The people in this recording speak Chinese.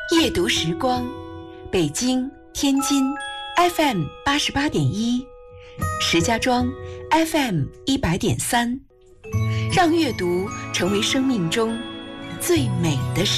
夜读时光，北京、天津 FM 88.1，石家庄 FM 100.3，让阅读成为生命中最美的事。